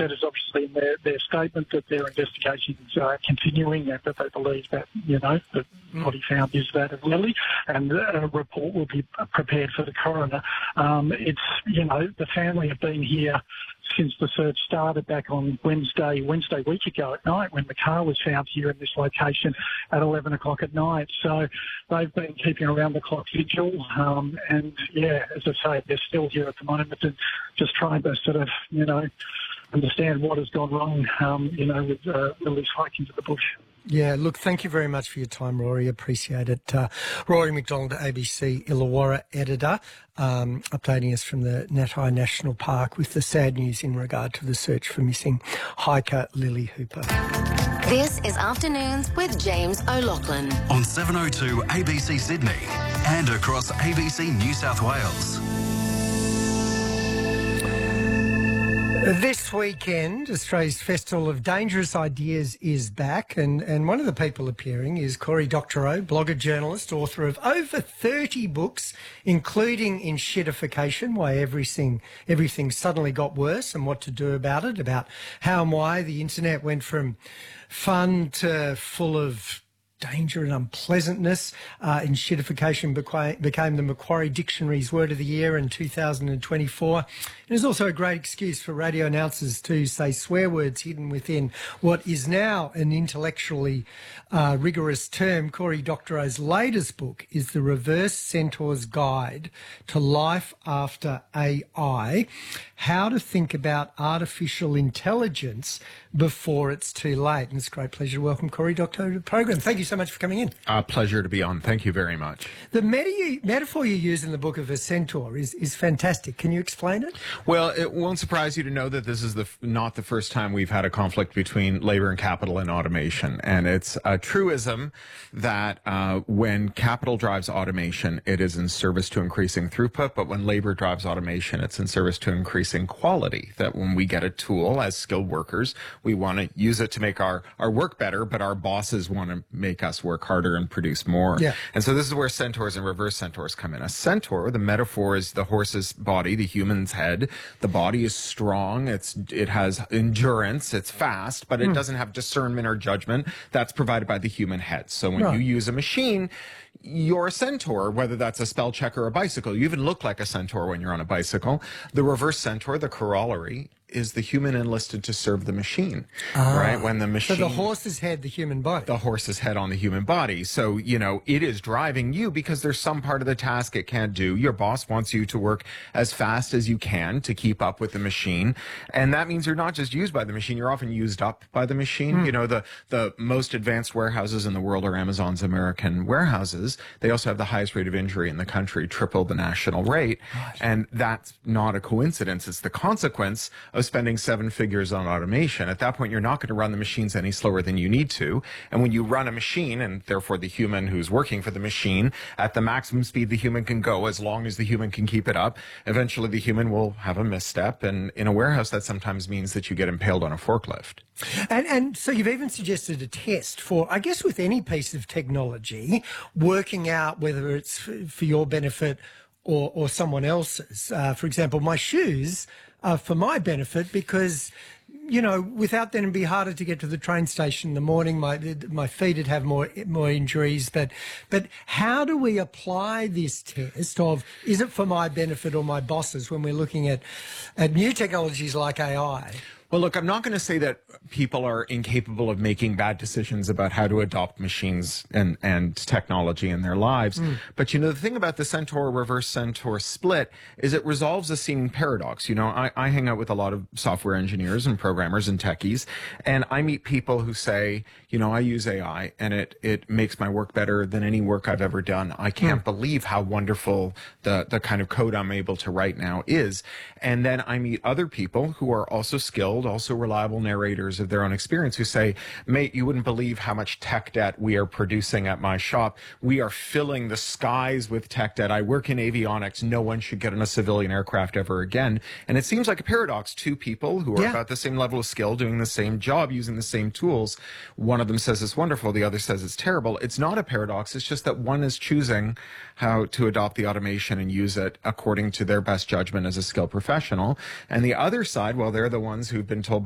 said is obviously in their statement that their investigations are continuing and that they believe that, the body found is that of Lily, and a report will be prepared for the coroner. The family have been here since the search started back on Wednesday week ago at night, when the car was found here in this location at 11 o'clock at night. So they've been keeping around the clock vigil. As I say, they're still here at the moment and just trying to sort of, understand what has gone wrong, with Lily's hike into the bush. Yeah, look, thank you very much for your time, Rory. Appreciate it. Rory McDonald, ABC Illawarra editor, updating us from the Natai National Park with the sad news in regard to the search for missing hiker Lily Hooper. This is Afternoons with James O'Loughlin on 702 ABC Sydney and across ABC New South Wales. This weekend, Australia's Festival of Dangerous Ideas is back, and one of the people appearing is Cory Doctorow, blogger, journalist, author of over 30 books, including In Shitification, Why Everything Suddenly Got Worse and What to Do About It, about how and why the internet went from fun to full of danger and unpleasantness. In Shitification became the Macquarie Dictionary's Word of the Year in 2024. It is also a great excuse for radio announcers to say swear words hidden within what is now an intellectually rigorous term. Cory Doctorow's latest book is The Reverse Centaur's Guide to Life After AI, How to Think About Artificial Intelligence Before It's Too Late. And it's a great pleasure to welcome Cory Doctorow to the program. Thank you so much for coming in. Pleasure to be on. Thank you very much. The metaphor you use in the book of a centaur is fantastic. Can you explain it? Well, it won't surprise you to know that this is not the first time we've had a conflict between labor and capital in automation. And it's a truism that when capital drives automation, it is in service to increasing throughput. But when labor drives automation, it's in service to increasing quality. That when we get a tool as skilled workers, we want to use it to make our work better, but our bosses want to make us work harder and produce more. Yeah. And so this is where centaurs and reverse centaurs come in. A centaur, the metaphor is the horse's body, the human's head. The body is strong. It has endurance. It's fast, but it doesn't have discernment or judgment. That's provided by the human head. So when you use a machine, you're a centaur, whether that's a spell check or a bicycle. You even look like a centaur when you're on a bicycle. The reverse centaur, the corollary, is the human enlisted to serve the machine, right? When the machine... So the horse's head, the human body. The horse's head on the human body. So, it is driving you because there's some part of the task it can't do. Your boss wants you to work as fast as you can to keep up with the machine. And that means you're not just used by the machine, you're often used up by the machine. The most advanced warehouses in the world are Amazon's American warehouses. They also have the highest rate of injury in the country, triple the national rate. Right. And that's not a coincidence. It's the consequence of spending seven figures on automation. At that point, you're not going to run the machines any slower than you need to. And when you run a machine, and therefore the human who's working for the machine, at the maximum speed the human can go, as long as the human can keep it up, eventually the human will have a misstep. And in a warehouse, that sometimes means that you get impaled on a forklift. And so you've even suggested a test for, I guess, with any piece of technology, working out whether it's for your benefit or someone else's. For example, my shoes are for my benefit because, without them it'd be harder to get to the train station in the morning. My feet would have more injuries. But how do we apply this test of, is it for my benefit or my boss's when we're looking at new technologies like AI? Well, look, I'm not going to say that people are incapable of making bad decisions about how to adopt machines and technology in their lives. But, the thing about the centaur-reverse centaur split is it resolves a seeming paradox. I hang out with a lot of software engineers and programmers and techies, and I meet people who say, I use AI, and it makes my work better than any work I've ever done. I can't believe how wonderful the kind of code I'm able to write now is. And then I meet other people who are also skilled, also reliable narrators of their own experience, who say, mate, you wouldn't believe how much tech debt we are producing at my shop. We are filling the skies with tech debt. I work in avionics. No one should get on a civilian aircraft ever again. And it seems like a paradox. Two people who are about the same level of skill, doing the same job, using the same tools. One of them says it's wonderful. The other says it's terrible. It's not a paradox. It's just that one is choosing how to adopt the automation and use it according to their best judgment as a skilled professional. And the other side, well, they're the ones who've been told